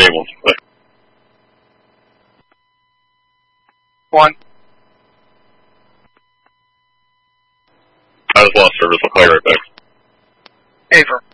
game wants to play. 1. I just lost service. I'll call you right back. Aver.